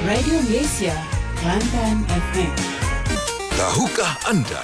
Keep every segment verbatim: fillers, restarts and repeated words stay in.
Radio Malaysia, Kelantan F M. Tahukah anda?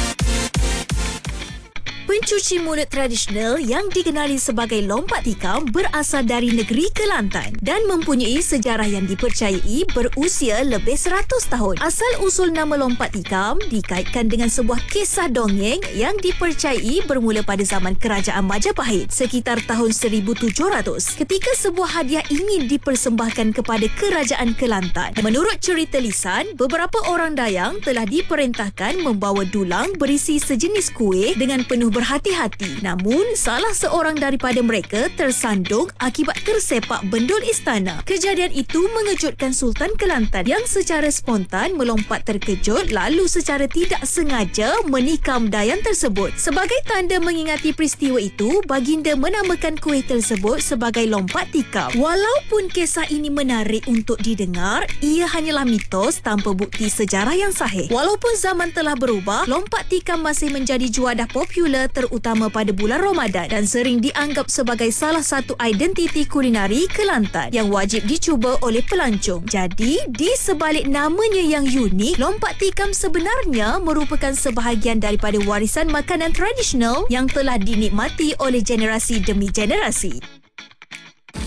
Pencuci mulut tradisional yang dikenali sebagai lompat tikam berasal dari negeri Kelantan dan mempunyai sejarah yang dipercayai berusia lebih seratus tahun. Asal-usul nama lompat tikam dikaitkan dengan sebuah kisah dongeng yang dipercayai bermula pada zaman Kerajaan Majapahit sekitar tahun seribu tujuh ratus ketika sebuah hadiah ingin dipersembahkan kepada Kerajaan Kelantan. Menurut cerita lisan, beberapa orang Dayang telah diperintahkan membawa dulang berisi sejenis kuih dengan penuh berhati-hati. Namun, salah seorang daripada mereka tersandung akibat tersepak bendul istana. Kejadian itu mengejutkan Sultan Kelantan yang secara spontan melompat terkejut lalu secara tidak sengaja menikam Dayang tersebut. Sebagai tanda mengingati peristiwa itu, baginda menamakan kuih tersebut sebagai lompat tikam. Walaupun kisah ini menarik untuk didengar, ia hanyalah mitos tanpa bukti sejarah yang sahih. Walaupun zaman telah berubah, lompat tikam masih menjadi juadah popular terutama pada bulan Ramadan dan sering dianggap sebagai salah satu identiti kulinari Kelantan yang wajib dicuba oleh pelancong. Jadi, di sebalik namanya yang unik, lompat tikam sebenarnya merupakan sebahagian daripada warisan makanan tradisional yang telah dinikmati oleh generasi demi generasi.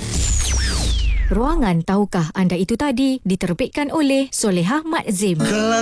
Ruangan Tahukah Anda itu tadi diterbitkan oleh Solehah Mat Zim.